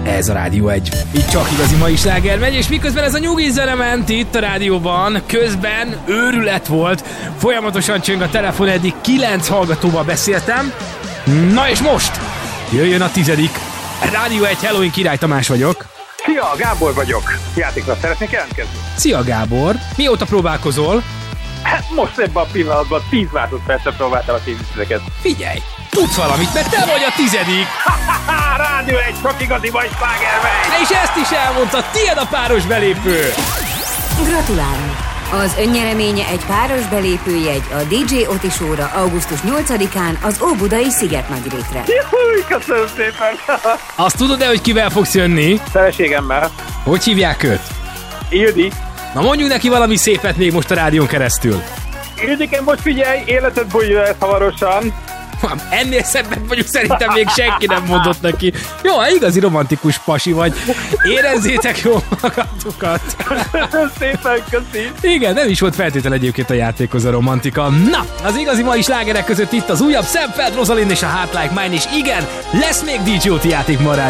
Ez a Rádió 1. Itt csak igazi mai sláger megy, és miközben ez a nyugi zene ment itt a rádióban, közben őrület volt. Folyamatosan csöng a telefon, eddig 9 hallgatóval beszéltem. Na és most jöjjön a 10. Rádió 1, Halloween Király Tamás vagyok. Szia, Gábor vagyok. Játékra szeretnék jelentkezni? Szia Gábor, mióta próbálkozol? Hát most ebben a pillanatban 10 másodpercre próbáltam a kézügyeket. Figyelj, tudsz valamit, mert te vagy a 10. Rádió 1, csak igazi vagy sláger megy. És ezt is elmondta, tiéd a páros belépő. Gratulálunk! Az önnyereménye egy páros belépőjegy a DJ Oti Show-ra augusztus 8-án az Óbudai Szigetnagyrétre. Juhúj, köszönöm szépen. Azt tudod-e, hogy kivel fogsz jönni? Feleségemmel. Hogy hívják őt? Ildi. Na mondjuk neki valami szépet még most a rádión keresztül. Ildiken, most figyelj, életed bújja ezt hamarosan. Ennél szebbet vagyok, szerintem még senki nem mondott neki. Jó, igazi romantikus pasi vagy. Érezzétek jól magatokat. Köszönöm szépen, köszi. Igen, nem is volt feltétel egyébként a játékhoz a romantika. Na, az igazi mai slágerek között itt az újabb Sam Feld, Rosalind és a Heart Like Mine, és igen, lesz még DJ Oti játék ma.